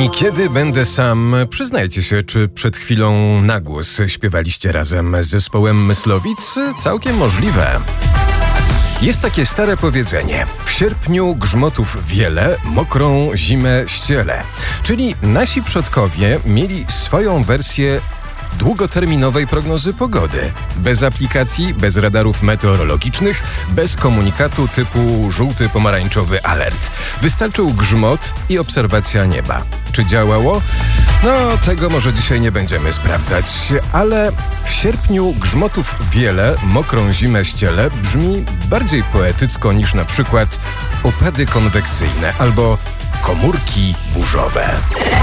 I kiedy będę sam, przyznajcie się, czy przed chwilą na głos śpiewaliście razem z zespołem Myslowic? Całkiem możliwe. Jest takie stare powiedzenie: w sierpniu grzmotów wiele, mokrą zimę ściele. Czyli nasi przodkowie mieli swoją wersję długoterminowej prognozy pogody. Bez aplikacji, bez radarów meteorologicznych, bez komunikatu typu żółty, pomarańczowy alert. Wystarczył grzmot i obserwacja nieba. Czy działało? No, tego może dzisiaj nie będziemy sprawdzać, ale w sierpniu grzmotów wiele, mokrą zimę ściele brzmi bardziej poetycko niż na przykład opady konwekcyjne albo komórki burzowe.